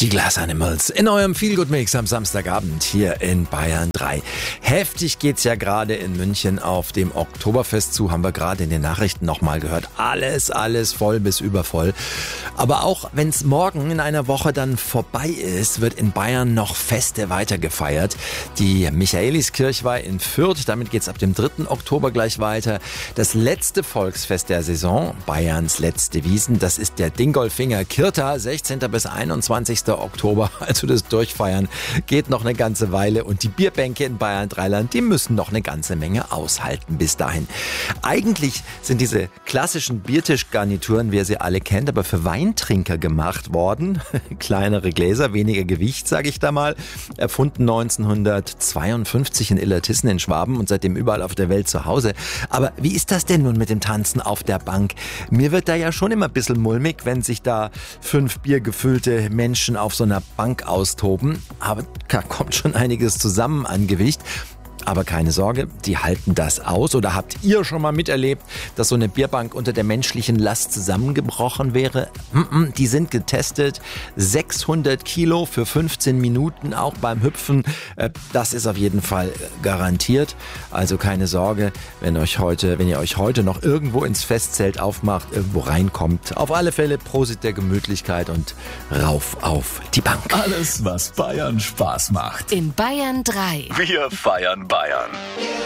Die Glass Animals in eurem Feelgood-Mix am Samstagabend hier in Bayern 3. Heftig geht's ja gerade in München auf dem Oktoberfest zu, haben wir gerade in den Nachrichten nochmal gehört. Alles voll bis übervoll. Aber auch wenn es morgen in einer Woche dann vorbei ist, wird in Bayern noch Feste weiter gefeiert. Die Michaeliskirchweih in Fürth, damit geht's ab dem 3. Oktober gleich weiter. Das letzte Volksfest der Saison, Bayerns letzte Wiesn, das ist der Dingolfinger Kirta, 16. bis 21. Oktober, also das Durchfeiern geht noch eine ganze Weile und die Bierbänke in Bayern Dreiland, die müssen noch eine ganze Menge aushalten bis dahin. Eigentlich sind diese klassischen Biertischgarnituren, wie ihr sie alle kennt, aber für Weintrinker gemacht worden. Kleinere Gläser, weniger Gewicht, sage ich da mal. Erfunden 1952 in Illertissen in Schwaben und seitdem überall auf der Welt zu Hause. Aber wie ist das denn nun mit dem Tanzen auf der Bank? Mir wird da ja schon immer ein bisschen mulmig, wenn sich da 5 biergefüllte Menschen auf so einer Bank austoben. Aber da kommt schon einiges zusammen an Gewicht. Aber keine Sorge, die halten das aus. Oder habt ihr schon mal miterlebt, dass so eine Bierbank unter der menschlichen Last zusammengebrochen wäre? Die sind getestet. 600 Kilo für 15 Minuten, auch beim Hüpfen. Das ist auf jeden Fall garantiert. Also keine Sorge, wenn ihr euch heute noch irgendwo ins Festzelt aufmacht, irgendwo reinkommt. Auf alle Fälle Prosit der Gemütlichkeit und rauf auf die Bank. Alles, was Bayern Spaß macht. In Bayern 3. Wir feiern Bayern.